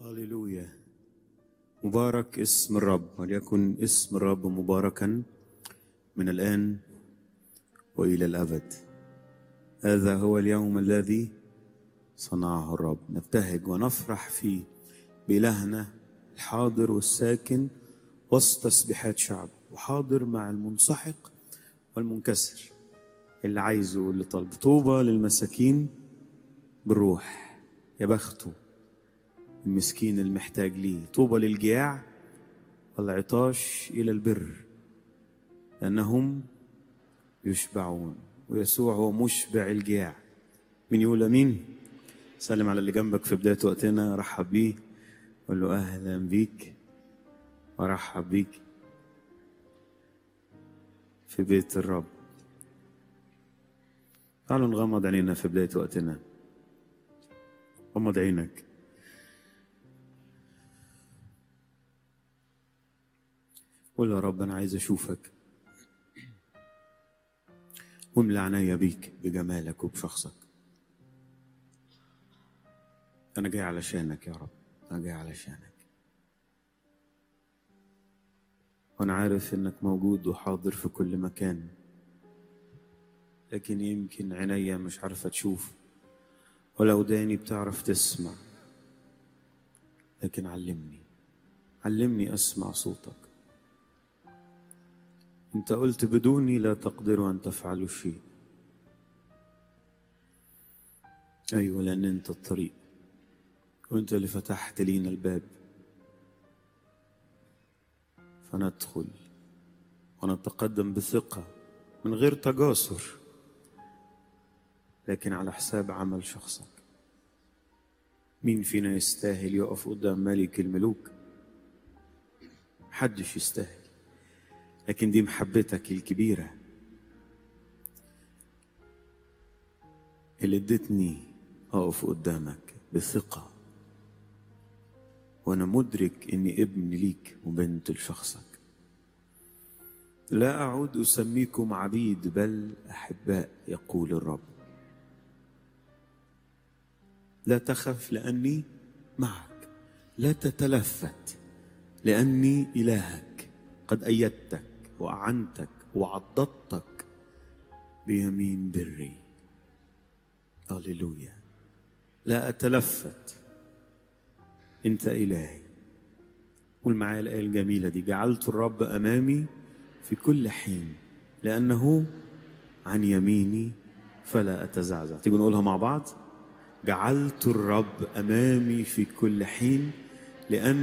هللويا. مبارك اسم الرب، وليكن اسم الرب مباركا من الآن وإلى الأبد. هذا هو اليوم الذي صنعه الرب، نبتهج ونفرح فيه بإلهنا الحاضر والساكن وسط تسبيحات شعب، وحاضر مع المنسحق والمنكسر، اللي عايزه واللي طلب. طوبى للمساكين بالروح، يا بخته المسكين المحتاج ليه. طوبى للجياع والعطاش إلى البر لأنهم يشبعون. ويسوع هو مشبع الجياع. من يقول أمين؟ سلم على اللي جنبك في بداية وقتنا، رحب بيه، قول له أهلا بيك ورحب بيك في بيت الرب. تعالوا نغمض عينينا في بداية وقتنا. غمض عينك. قول يا رب أنا عايز أشوفك، واملى عينيا بيك بجمالك وبشخصك. أنا جاي علشانك يا رب، أنا جاي علشانك، وأنا عارف إنك موجود وحاضر في كل مكان، لكن يمكن عينيا مش عارفة تشوف ولا وداني بتعرف تسمع. لكن علمني أسمع صوتك. أنت قلت بدوني لا تقدروا أن تفعلوا شيء. أيوة، لأن أنت الطريق، وأنت اللي فتحت لينا الباب، فندخل ونتقدم بثقة من غير تجاسر، لكن على حساب عمل شخصك. مين فينا يستاهل يقف قدام ملك الملوك؟ محدش يستاهل، لكن دي محبتك الكبيرة اللي ادتني أقف قدامك بثقة، وأنا مدرك إني ابن ليك وبنت لشخصك. لا أعود أسميكم عبيد بل أحباء، يقول الرب. لا تخف لأني معك، لا تتلفت لأني إلهك، قد أيدتك وأعنتك وعضدتك بيمين بري. هللويا. لا أتلفت، أنت إلهي. قول معايا الآية الجميلة دي: جعلت الرب أمامي في كل حين لأنه عن يميني فلا أتزعزع. تيجوا نقولها مع بعض: جعلت الرب أمامي في كل حين لأن